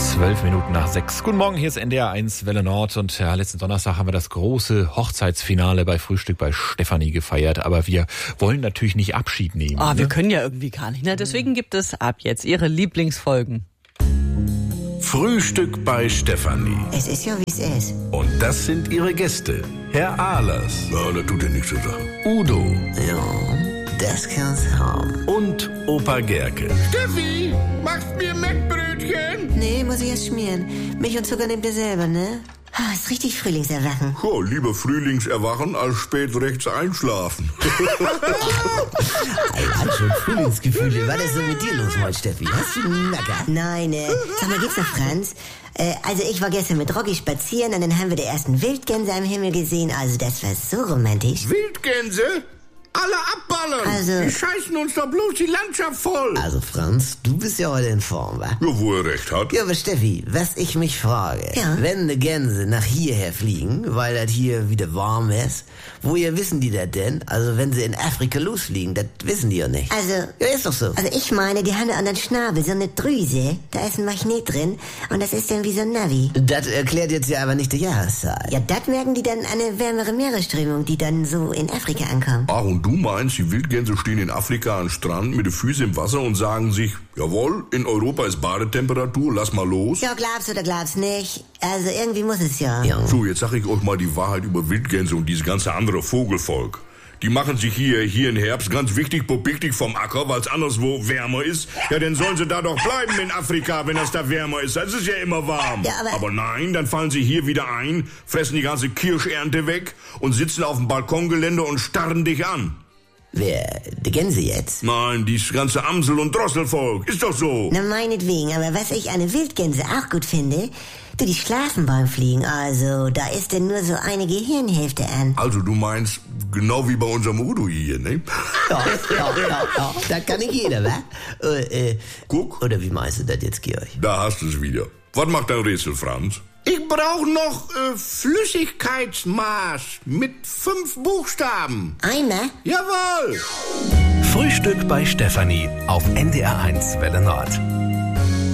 6:12. Guten Morgen, hier ist NDR 1 Welle Nord und letzten Donnerstag haben wir das große Hochzeitsfinale bei Frühstück bei Stefanie gefeiert, aber wir wollen natürlich nicht Abschied nehmen. Wir können ja irgendwie gar nicht, ne? Deswegen gibt es ab jetzt Ihre Lieblingsfolgen. Frühstück bei Stefanie. Es ist ja, wie es ist. Und das sind ihre Gäste. Herr Ahlers. Ja, das tut ja nichts zur Sache. Udo. Ja, das kann's haben. Und Opa Gerke. Steffi, machst mir Mettbrötchen? Nee, muss ich erst schmieren. Milch und Zucker nehmt ihr selber, ne? Ist richtig Frühlingserwachen. Ja, lieber Frühlingserwachen als spät rechts einschlafen. Hat schon Frühlingsgefühle. Was ist so mit dir los heute, Steffi? Hast du einen Nacker? Nein, sag mal, geht's noch, Franz? Also ich war gestern mit Rocky spazieren und dann haben wir die ersten Wildgänse am Himmel gesehen. Also das war so romantisch. Wildgänse? Alle abballern! Also- Die scheißen uns doch bloß die Landschaft voll! Also Franz, du bist ja heute in Form, wa? Ja, wo er recht hat. Ja, aber Steffi, was ich mich frage, Ja. wenn die Gänse nach hierher fliegen, weil das hier wieder warm ist, woher wissen die das denn? Also wenn sie in Afrika losfliegen, das wissen die ja nicht. Also, Ja, ist doch so. also ich meine, die haben da an den Schnabel so eine Drüse. Da ist ein Magnet drin und das ist dann wie so ein Navi. Das erklärt jetzt ja aber nicht die Jahreszeit. Ja, das merken die dann an eine wärmere Meeresströmung, die dann so in Afrika ankommt. Ach, und du meinst, die Wildgänse stehen in Afrika am Strand mit den Füßen im Wasser und sagen sich, jawohl, in Europa ist Badetemperatur, lass mal los. Ja, glaubst oder glaubst nicht? Also irgendwie muss es ja. Ja. So, jetzt sag ich euch mal die Wahrheit über Wildgänse und dieses ganze andere Vogelvolk. Die machen sich hier im Herbst ganz wichtig popiktig vom Acker, weil es anderswo wärmer ist. Ja, dann sollen sie da doch bleiben in Afrika, wenn das da wärmer ist. Es ist ja immer warm. Ja, aber nein, dann fallen sie hier wieder ein, fressen die ganze Kirschernte weg und sitzen auf dem Balkongeländer und starren dich an. Wer, die Gänse jetzt? Nein, dieses ganze Amsel- und Drosselvolk. Ist doch so. Na, meinetwegen, aber was ich an den Wildgänse auch gut finde, die schlafen beim Fliegen, also da ist denn nur so eine Gehirnhälfte an. Also du meinst, genau wie bei unserem Udo hier, ne? Ja. Das kann nicht jeder, wa? Guck, Oder wie meinst du das jetzt, Georg? da hast du es wieder. Was macht dein Rätsel, Franz? Ich brauche noch Flüssigkeitsmaß mit 5 Buchstaben. Eimer? Jawohl! Frühstück bei Stefanie auf NDR 1 Welle Nord.